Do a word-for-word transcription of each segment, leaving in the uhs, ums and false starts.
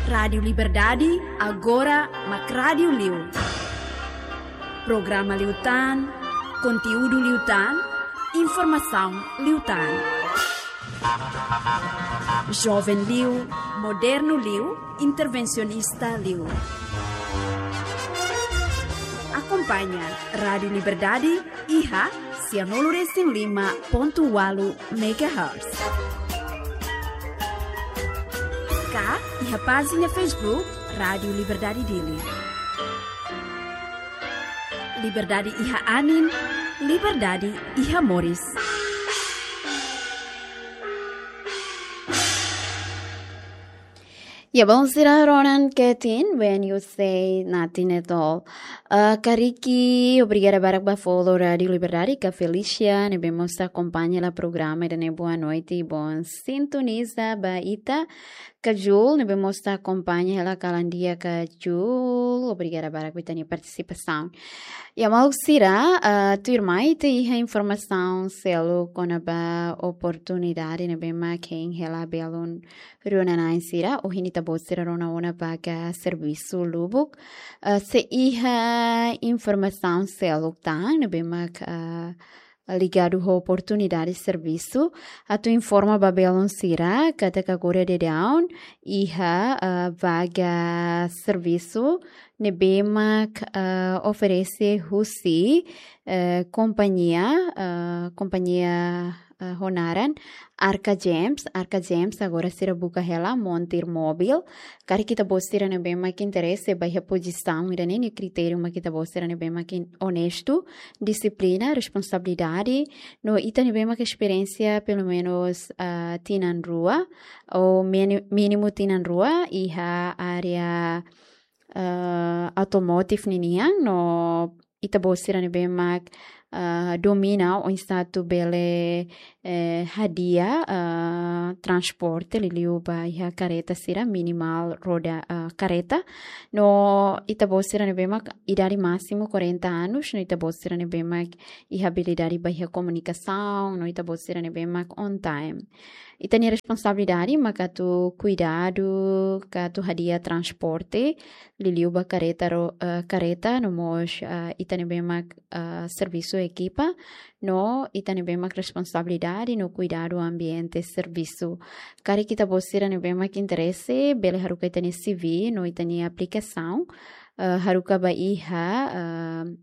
Rádio Liberdade, agora Mac Rádio Liu. Programa Liutan, conteúdo Liutan, informação Liutan. Jovem Liu, moderno Liu, intervencionista Liu. Acompanha Rádio Liberdade, I H A, ciento lima ponto oito megahertz. Cá, I H A página Facebook, Rádio Liberdade Dili. Liberdade I H A Anin, Liberdade I H A Moris. Ya bang sira Ronan Ketin when you say nothing at all. Uh, Kariki, obrigada barak ba follow Radio Liberdade, ka Felicia, ne bemos acompanha la programa e ne boa noite, bom sintoniza ba ita, ka Jul, ne bemos acompanha ela calandia ka Jul, obrigada barak bitani participação. Ya mal sira, uh, tu irmã te iha informação selo kona ba oportunidade ne bema quem ela belon Ronan sira, o hinita bosira rona ona paga serviço lubuk, uh, se iha informação selo tan ne bema uh, ligado a oportunidade de serviço, a tu informa babelon sira, categoria de down, iha uh, vaga serviço, ne bema uh, oferece husi uh, companhia, uh, companhia uh, honaran, Arca James, Arca James agora será buka ela montir móvel, cara kita bosira ne bema que interesse by a posição e nem critério mas kita bosira ne bema que honesto, disciplina, responsabilidade, no ita ne bema que experiência pelo menos uh, tinan rua ou mínimo tinan rua e a área uh, automotive ninian no ita bosira ne bema Uh, domina o estado bele eh, hadia uh, transporte liliu ba ya careta sira minimal roda uh, careta no itabosira ne bema idade máximo quarenta anos no itabosira ne bema e habilidade ba ya comunicação no itabosira ne bema on time itani responsabilidade maka tu cuidado ka tu hadia transporte liliu ba careta ro, uh, careta no mos uh, itani bema uh, serviço equipa, no itani bema responsabilidade no cuidado ambiente serviço. Kari kita bosira ne bema que interesse, bele haruka itani C V, no itani aplicação, uh, haruka ba iha, uh,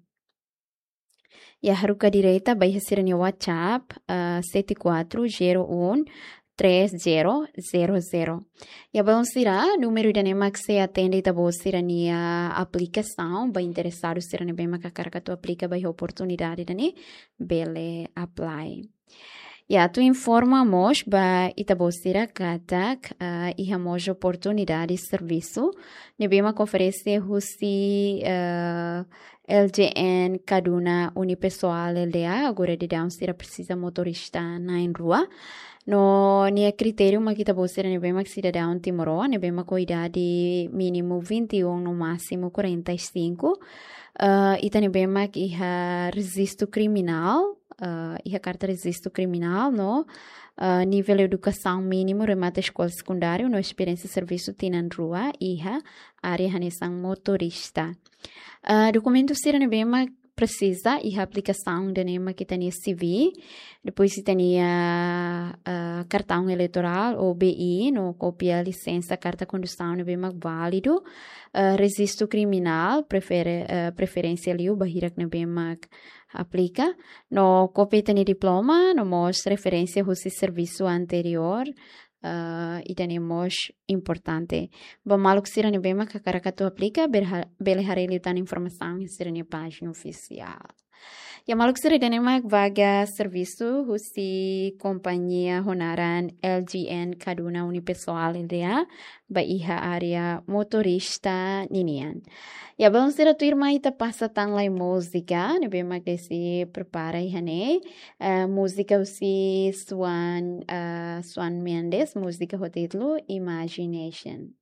ya haruka direita ba iha sira ni WhatsApp, uh, sete quatro zero um três zero zero zero. E bom será número de nema que se atende tá bom será ni a aplicação, ba interessado será ni bem ma carga tu aplica ba oportunidade dani bele apply. Ya tu informamos ba itabosira katak uh, ihamos oportunidade serviço ni bem ma oferece husi uh, L G N Kaduna unipessoal L D A agora de down será precisa motorista na em rua. No nie critério ma kita bosera ne bema cidadão timoro ne bema com idade mínimo vinte e um no máximo quarenta e cinco uh, ita ne bema que iha registro criminal uh, iha carta registro criminal no uh, nível de educação mínimo remata escola secundária no experiência de serviço tinan rua iha área hanesang motorista uh, documento sira ne bema precisa e a aplicação de nema que tem C V, depois se tem a uh, cartão eleitoral ou B I, no cópia licença, carta condução, é bem mais válido, uh, registro criminal, prefere, uh, preferência ali, o bahira que é bem mais aplica, no cópia tem diploma, no mostra referência ao serviço anterior, Uh, e temos importante. Bom, malo que será nem bem que a cara que tu aplica, bele hareli tan informação e será na página oficial. E a malo que será nem mais vaga serviço, husi companhia honaran L G N Kaduna unipessoal L D A, ba iha área motorista ninian. E a bom será tu irmã ita passa tan lá música, ne bem que se prepara iha ne, uh, música husi Swan uh, Swan Mendes, música o título Imagination.